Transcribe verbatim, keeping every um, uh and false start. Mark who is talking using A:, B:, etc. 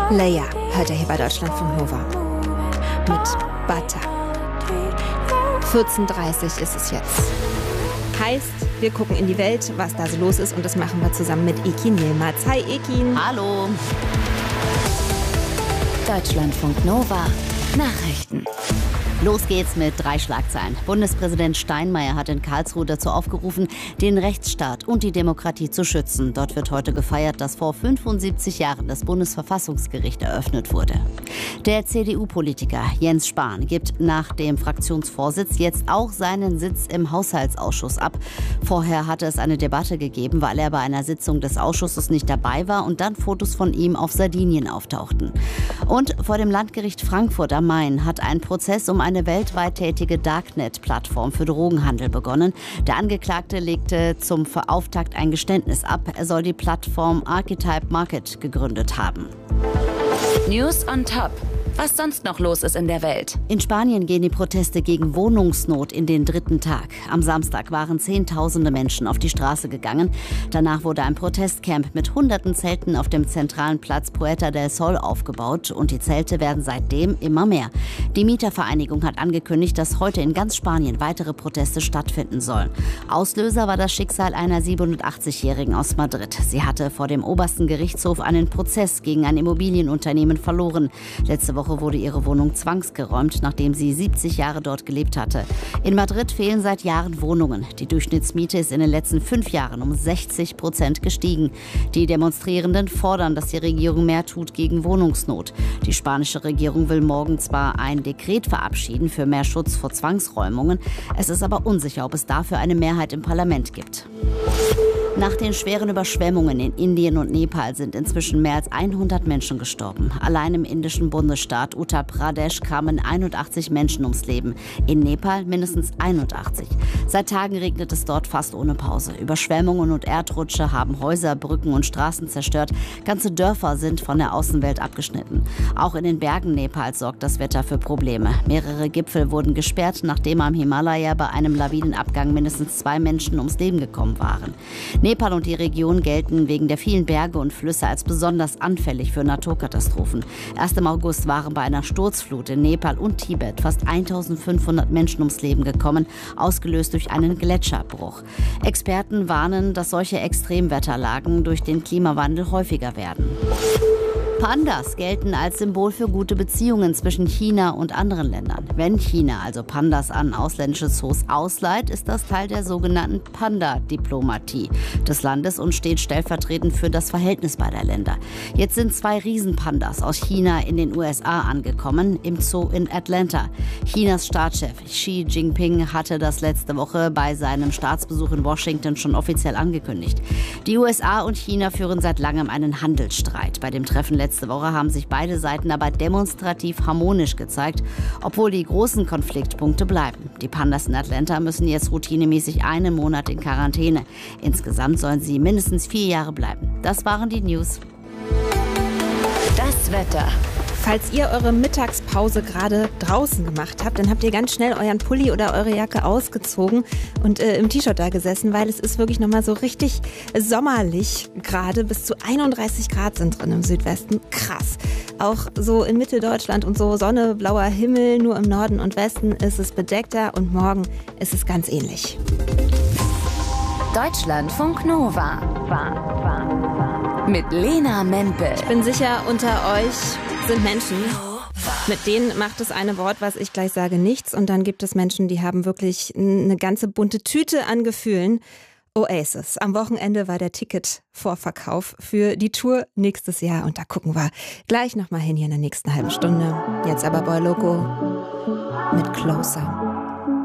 A: Leia hört er hier bei Deutschlandfunk Nova. Mit Butter. vierzehn Uhr dreißig ist es jetzt. Heißt, wir gucken in die Welt, was da so los ist, und das machen wir zusammen mit Ekin Yilmaz. Hi Ekin.
B: Hallo. Deutschlandfunk Nova Nachrichten. Los geht's mit drei Schlagzeilen. Bundespräsident Steinmeier hat in Karlsruhe dazu aufgerufen, den Rechtsstaat und die Demokratie zu schützen. Dort wird heute gefeiert, dass vor fünfundsiebzig Jahren das Bundesverfassungsgericht eröffnet wurde. Der C D U-Politiker Jens Spahn gibt nach dem Fraktionsvorsitz jetzt auch seinen Sitz im Haushaltsausschuss ab. Vorher hatte es eine Debatte gegeben, weil er bei einer Sitzung des Ausschusses nicht dabei war und dann Fotos von ihm auf Sardinien auftauchten. Und vor dem Landgericht Frankfurt am Main hat ein Prozess um eine weltweit tätige Darknet-Plattform für Drogenhandel begonnen. Der Angeklagte legte zum Auftakt ein Geständnis ab. Er soll die Plattform Archetype Market gegründet haben.
C: News on Top. Was sonst noch los ist in der Welt.
B: In Spanien gehen die Proteste gegen Wohnungsnot in den dritten Tag. Am Samstag waren Zehntausende Menschen auf die Straße gegangen. Danach wurde ein Protestcamp mit hunderten Zelten auf dem zentralen Platz Puerta del Sol aufgebaut. Und die Zelte werden seitdem immer mehr. Die Mietervereinigung hat angekündigt, dass heute in ganz Spanien weitere Proteste stattfinden sollen. Auslöser war das Schicksal einer siebenundachtzigjährigen aus Madrid. Sie hatte vor dem obersten Gerichtshof einen Prozess gegen ein Immobilienunternehmen verloren. Letzte Woche wurde ihre Wohnung zwangsgeräumt, nachdem sie siebzig Jahre dort gelebt hatte. In Madrid fehlen seit Jahren Wohnungen. Die Durchschnittsmiete ist in den letzten fünf Jahren um sechzig Prozent gestiegen. Die Demonstrierenden fordern, dass die Regierung mehr tut gegen Wohnungsnot. Die spanische Regierung will morgen zwar ein Dekret verabschieden für mehr Schutz vor Zwangsräumungen. Es ist aber unsicher, ob es dafür eine Mehrheit im Parlament gibt. Nach den schweren Überschwemmungen in Indien und Nepal sind inzwischen mehr als hundert Menschen gestorben. Allein im indischen Bundesstaat Uttar Pradesh kamen einundachtzig Menschen ums Leben. In Nepal mindestens einundachtzig. Seit Tagen regnet es dort fast ohne Pause. Überschwemmungen und Erdrutsche haben Häuser, Brücken und Straßen zerstört. Ganze Dörfer sind von der Außenwelt abgeschnitten. Auch in den Bergen Nepals sorgt das Wetter für Probleme. Mehrere Gipfel wurden gesperrt, nachdem am Himalaya bei einem Lawinenabgang mindestens zwei Menschen ums Leben gekommen waren. Nepal und die Region gelten wegen der vielen Berge und Flüsse als besonders anfällig für Naturkatastrophen. Erst im August waren bei einer Sturzflut in Nepal und Tibet fast eintausendfünfhundert Menschen ums Leben gekommen, ausgelöst durch einen Gletscherbruch. Experten warnen, dass solche Extremwetterlagen durch den Klimawandel häufiger werden. Pandas gelten als Symbol für gute Beziehungen zwischen China und anderen Ländern. Wenn China also Pandas an ausländische Zoos ausleiht, ist das Teil der sogenannten Panda-Diplomatie des Landes und steht stellvertretend für das Verhältnis beider Länder. Jetzt sind zwei Riesenpandas aus China in den U S A angekommen, im Zoo in Atlanta. Chinas Staatschef Xi Jinping hatte das letzte Woche bei seinem Staatsbesuch in Washington schon offiziell angekündigt. Die U S A und China führen seit langem einen Handelsstreit. Bei dem Treffen letzte Woche haben sich beide Seiten aber demonstrativ harmonisch gezeigt, obwohl die großen Konfliktpunkte bleiben. Die Pandas in Atlanta müssen jetzt routinemäßig einen Monat in Quarantäne. Insgesamt sollen sie mindestens vier Jahre bleiben. Das waren die News.
C: Das Wetter.
A: Falls ihr eure Mittagspause gerade draußen gemacht habt, dann habt ihr ganz schnell euren Pulli oder eure Jacke ausgezogen und äh, im T-Shirt da gesessen, weil es ist wirklich nochmal so richtig sommerlich gerade. Bis zu einunddreißig Grad sind drin im Südwesten. Krass. Auch so in Mitteldeutschland und so Sonne, blauer Himmel. Nur im Norden und Westen ist es bedeckter und morgen ist es ganz ähnlich.
C: Deutschlandfunk Nova. Mit Lena Mempel.
A: Ich bin sicher, unter euch sind Menschen, mit denen macht das eine Wort, was ich gleich sage, nichts. Und dann gibt es Menschen, die haben wirklich eine ganze bunte Tüte an Gefühlen. Oasis. Am Wochenende war der Ticketvorverkauf für die Tour nächstes Jahr. Und da gucken wir gleich nochmal hin hier in der nächsten halben Stunde. Jetzt aber Boy Loco mit Closer.